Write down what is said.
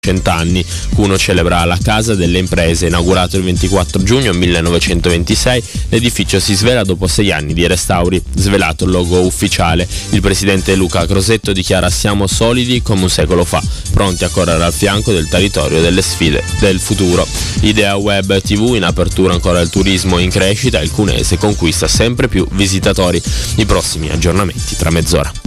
100 anni. Cuno celebra la Casa delle Imprese, inaugurato il 24 giugno 1926. L'edificio si svela dopo 6 anni di restauri. Svelato il logo ufficiale, il presidente Luca Crosetto dichiara: siamo solidi come un secolo fa, pronti a correre al fianco del territorio delle sfide del futuro. Idea Web TV, in apertura ancora il turismo in crescita, il Cunese conquista sempre più visitatori. I prossimi aggiornamenti tra mezz'ora.